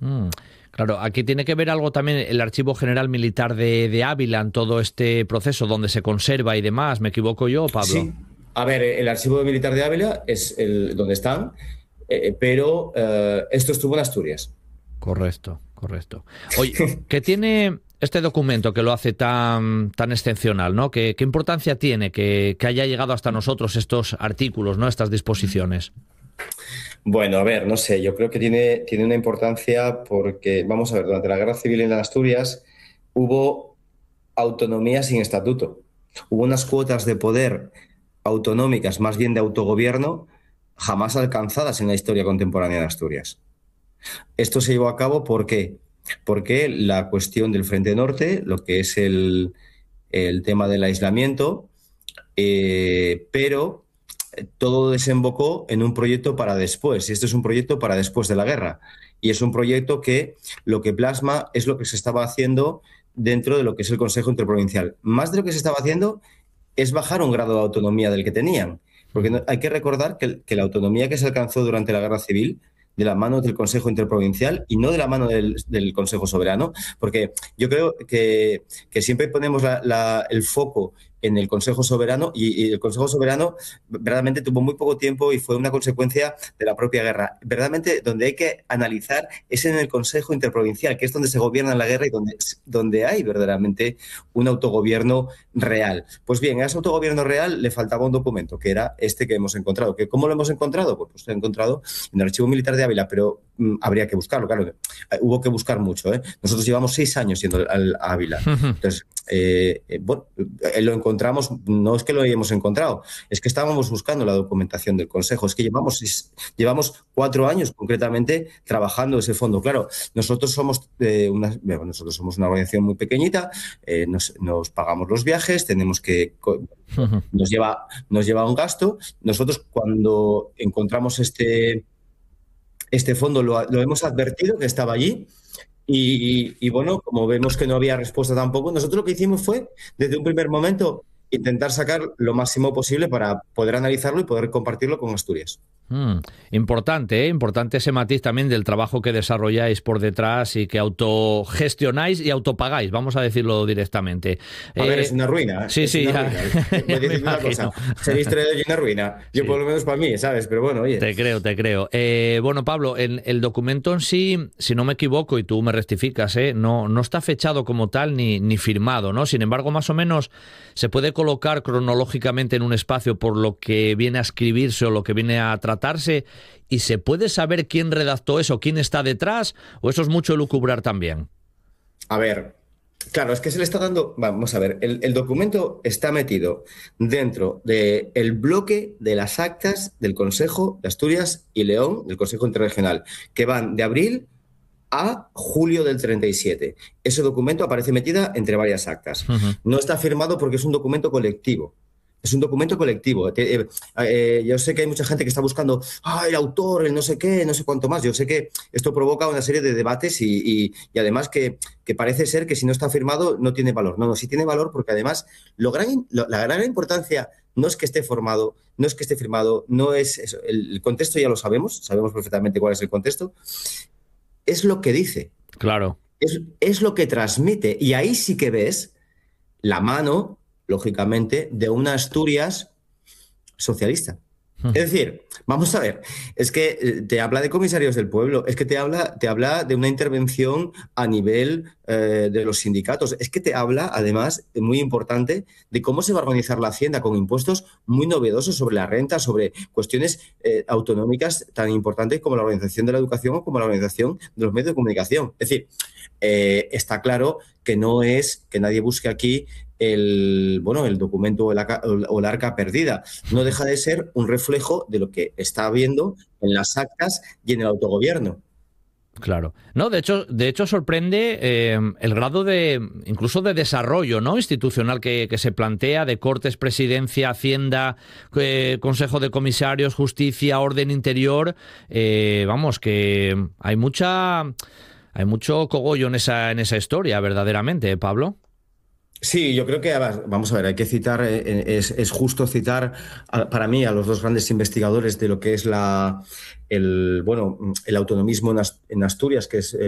Mm, claro, aquí tiene que ver algo también el Archivo General Militar de Ávila en todo este proceso donde se conserva y demás. ¿Me equivoco yo, Pablo? Sí, a ver, el Archivo Militar de Ávila es donde están, pero esto estuvo en Asturias. Correcto, correcto. Oye, ¿qué tiene este documento que lo hace tan excepcional, ¿no? ¿Qué importancia tiene que haya llegado hasta nosotros estos artículos, ¿no? Estas disposiciones. Bueno, a ver, no sé, yo creo que tiene una importancia porque, vamos a ver, durante la Guerra Civil en Asturias hubo autonomía sin estatuto. Hubo unas cuotas de poder autonómicas, más bien de autogobierno, jamás alcanzadas en la historia contemporánea de Asturias. Esto se llevó a cabo porque la cuestión del Frente Norte, lo que es el tema del aislamiento, pero todo desembocó en un proyecto para después. Y este es un proyecto para después de la guerra. Y es un proyecto que lo que plasma es lo que se estaba haciendo dentro de lo que es el Consejo Interprovincial. Más de lo que se estaba haciendo es bajar un grado de autonomía del que tenían. Porque hay que recordar que la autonomía que se alcanzó durante la Guerra Civil de la mano del Consejo Interprovincial y no de la mano del Consejo Soberano, porque yo creo que siempre ponemos el foco en el Consejo Soberano y el Consejo Soberano verdaderamente tuvo muy poco tiempo y fue una consecuencia de la propia guerra. Verdaderamente donde hay que analizar es en el Consejo Interprovincial, que es donde se gobierna la guerra y donde hay verdaderamente un autogobierno real. Pues bien, a ese autogobierno real le faltaba un documento, que era este que hemos encontrado. ¿Cómo lo hemos encontrado? Pues lo he encontrado en el Archivo Militar de Ávila, pero habría que buscarlo, claro. Hubo que buscar mucho, ¿eh? Nosotros llevamos 6 años yendo a Ávila. Entonces, bueno, lo encontramos, no es que lo hayamos encontrado, es que estábamos buscando la documentación del Consejo, es que llevamos 4 años concretamente trabajando ese fondo. Claro, nosotros somos una organización muy pequeñita, nos pagamos los viajes, nos lleva un gasto. Nosotros cuando encontramos este fondo lo hemos advertido que estaba allí. Y bueno, como vemos que no había respuesta tampoco, nosotros lo que hicimos fue, desde un primer momento, intentar sacar lo máximo posible para poder analizarlo y poder compartirlo con Asturias. Importante, ¿eh? Importante ese matiz también del trabajo que desarrolláis por detrás y que autogestionáis y autopagáis, vamos a decirlo directamente. A ver, es una ruina, ¿eh? Sí, Es sí, una ya, ruina. ya Voy a me decir una cosa, imagino. ser historiador y una ruina. Yo Sí. por lo menos para mí, ¿sabes? Pero bueno, oye. Te creo, te creo. Bueno, Pablo, el documento en sí, si no me equivoco y tú me rectificas, no está fechado como tal ni firmado, ¿no? Sin embargo, más o menos se puede colocar cronológicamente en un espacio por lo que viene a escribirse o lo que viene a tratarse y se puede saber quién redactó eso, quién está detrás, o eso es mucho lucubrar también. A ver, claro, es que se le está dando, vamos a ver, el documento está metido dentro del bloque de las actas del Consejo de Asturias y León, del Consejo Interregional, que van de abril a julio del 37. Ese documento aparece metida entre varias actas. Ujú. No está firmado porque es un documento colectivo. Es un documento colectivo. Yo sé que hay mucha gente que está buscando el autor, el no sé qué, no sé cuánto más. Yo sé que esto provoca una serie de debates y además que parece ser que si no está firmado no tiene valor. No, sí tiene valor porque además la gran importancia no es que esté formado, no es que esté firmado, no es eso. El contexto ya lo sabemos perfectamente cuál es el contexto. Es lo que dice, Claro. es lo que transmite. Y ahí sí que ves la mano, lógicamente, de una Asturias socialista. Ujú. Es decir, vamos a ver, es que te habla de comisarios del pueblo, es que te habla de una intervención a nivel de los sindicatos, es que te habla, además, muy importante, de cómo se va a organizar la hacienda con impuestos muy novedosos sobre la renta, sobre cuestiones autonómicas tan importantes como la organización de la educación o como la organización de los medios de comunicación. Es decir, está claro que no es que nadie busque aquí el documento o el arca perdida. No deja de ser un reflejo de lo que está habiendo en las actas y en el autogobierno. Claro. No, de hecho sorprende el grado incluso de desarrollo, ¿no? Institucional que se plantea de Cortes, Presidencia, Hacienda, Consejo de Comisarios, Justicia, Orden Interior. Vamos, que hay mucho cogollo en esa historia, verdaderamente, ¿Pablo? Sí, yo creo que, vamos a ver, hay que citar, es justo citar para mí a los dos grandes investigadores de lo que es el autonomismo en Asturias, que es